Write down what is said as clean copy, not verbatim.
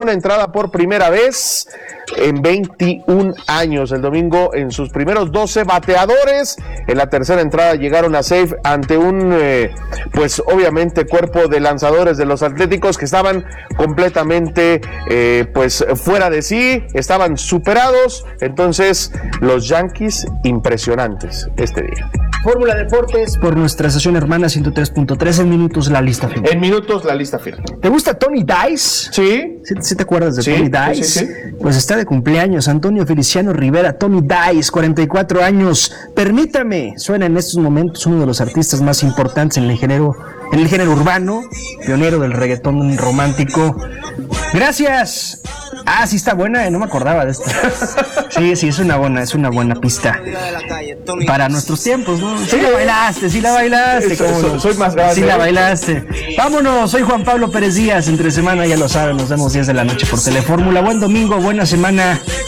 una entrada por primera vez en 21 años. El domingo, en sus primeros 12 bateadores, en la tercera entrada llegaron a safe ante un, pues obviamente, cuerpo de lanzadores de los Atléticos que estaban completamente, pues fuera de sí, estaban superados. Entonces, los Yankees, impresionantes este día. Fórmula Deportes por nuestra estación hermana 103.3. En minutos la lista final. En minutos la lista final. ¿Te gusta Tony Dice? Sí. ¿Sí te acuerdas de Tony Dice? Sí. Pues está de cumpleaños Antonio Feliciano Rivera. Tony Dice, 44 años. Permítame, suena en estos momentos uno de los artistas más importantes en el género urbano, pionero del reggaetón romántico. Gracias. Ah, sí está buena, no me acordaba de esto. Sí, es una buena pista para nuestros tiempos, ¿no? Sí la bailaste. Soy más grande. Sí la bailaste. Vámonos, soy Juan Pablo Pérez Díaz. Entre semana, ya lo saben, nos vemos 10 de la noche por Telefórmula. Buen domingo, buena semana.